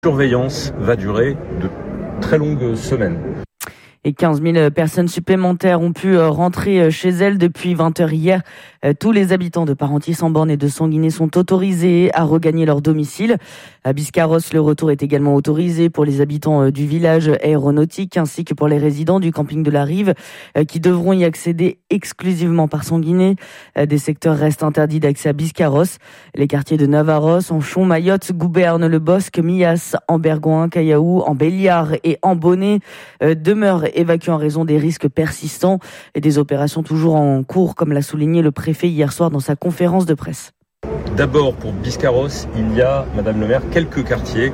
surveillance va durer de très longues semaines. Et 15 000 personnes supplémentaires ont pu rentrer chez elles depuis 20h hier. Tous les habitants de Parentis-en-Born et de Sanguinet sont autorisés à regagner leur domicile. À Biscarrosse, le retour est également autorisé pour les habitants du village aéronautique ainsi que pour les résidents du camping de la Rive qui devront y accéder exclusivement par Sanguinet. Des secteurs restent interdits d'accès à Biscarrosse. Les quartiers de Navarros, Anchon, Mayotte, Gouberne, Le Bosc, Millas, Ambergoin, Caillaou, en Béliard et en Bonnet demeurent évacués en raison des risques persistants et des opérations toujours en cours, comme l'a souligné le préfet hier soir dans sa conférence de presse. D'abord, pour Biscarrosse, il y a, Madame le maire, quelques quartiers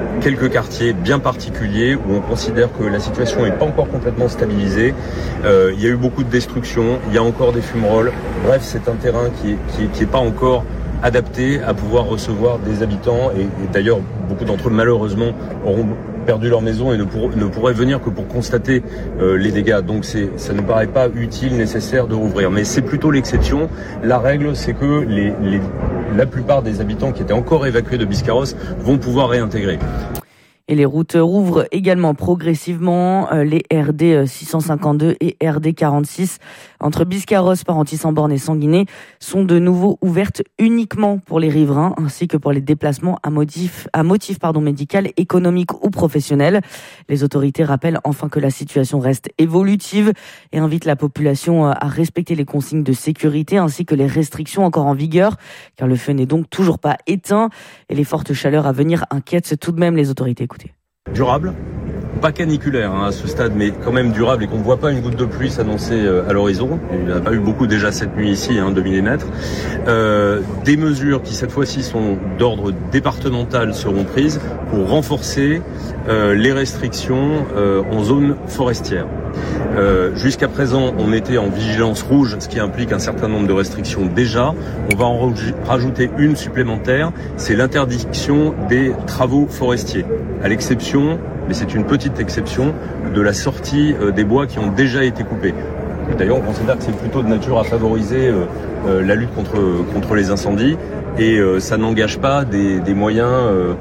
bien particuliers où on considère que la situation n'est pas encore complètement stabilisée. Il y a eu beaucoup de destruction, il y a encore des fumerolles. Bref, c'est un terrain qui est pas encore adapté à pouvoir recevoir des habitants et d'ailleurs beaucoup d'entre eux malheureusement auront perdu leur maison et ne pourraient venir que pour constater les dégâts. Donc ça ne paraît pas utile, nécessaire de rouvrir. Mais c'est plutôt l'exception. La règle, c'est que la plupart des habitants qui étaient encore évacués de Biscarrosse vont pouvoir réintégrer. Et les routes rouvrent également progressivement. Les RD 652 et RD 46 entre Biscarrosse, Parentis-en-Born et Sanguinet sont de nouveau ouvertes uniquement pour les riverains ainsi que pour les déplacements à motif médical, économique ou professionnel. Les autorités rappellent enfin que la situation reste évolutive et invitent la population à respecter les consignes de sécurité ainsi que les restrictions encore en vigueur car le feu n'est donc toujours pas éteint et les fortes chaleurs à venir inquiètent tout de même les autorités. Écoutez. Durable, pas caniculaire à ce stade, mais quand même durable et qu'on ne voit pas une goutte de pluie s'annoncer à l'horizon. Il n'y en a pas eu beaucoup déjà cette nuit ici, 2 millimètres. Des mesures qui cette fois-ci sont d'ordre départemental seront prises pour renforcer les restrictions en zone forestière. Jusqu'à présent, on était en vigilance rouge, ce qui implique un certain nombre de restrictions déjà. On va en rajouter une supplémentaire, c'est l'interdiction des travaux forestiers, à l'exception, mais c'est une petite exception, de la sortie des bois qui ont déjà été coupés. D'ailleurs, on considère que c'est plutôt de nature à favoriser la lutte contre les incendies et ça n'engage pas des moyens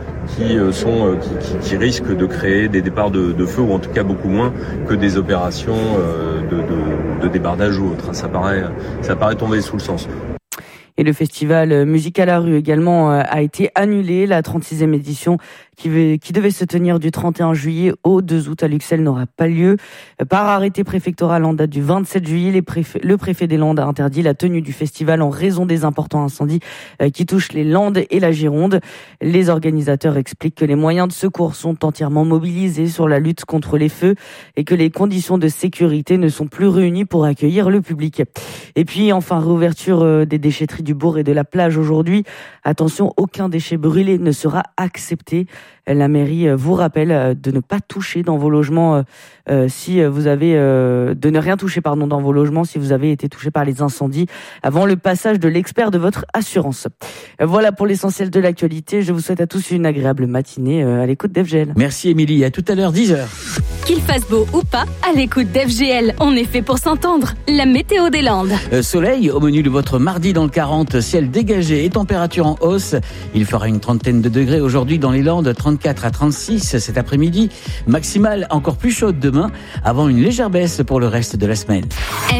qui risquent de créer des départs de feu ou en tout cas beaucoup moins que des opérations de débardage ou autre. Ça paraît tomber sous le sens. Et le festival Musique à la rue également a été annulé. La 36e édition qui devait se tenir du 31 juillet au 2 août à Luxeuil n'aura pas lieu. Par arrêté préfectoral en date du 27 juillet, le préfet des Landes a interdit la tenue du festival en raison des importants incendies qui touchent les Landes et la Gironde. Les organisateurs expliquent que les moyens de secours sont entièrement mobilisés sur la lutte contre les feux et que les conditions de sécurité ne sont plus réunies pour accueillir le public. Et puis enfin, réouverture des déchetteries du Bourg et de la plage aujourd'hui. Attention, aucun déchet brûlé ne sera accepté. La mairie vous rappelle de ne pas toucher dans vos logements si vous avez de ne rien toucher dans vos logements si vous avez été touché par les incendies avant le passage de l'expert de votre assurance. Voilà pour l'essentiel de l'actualité. Je vous souhaite à tous une agréable matinée à l'écoute d'FGL. Merci Émilie, à tout à l'heure 10h. Qu'il fasse beau ou pas, à l'écoute d'FGL, on est fait pour s'entendre. La météo des Landes. Soleil au menu de votre mardi dans le 40, ciel dégagé et température en hausse. Il fera une trentaine de degrés aujourd'hui dans les Landes, 34 à 36 cet après-midi. Maximale encore plus chaude demain, avant une légère baisse pour le reste de la semaine.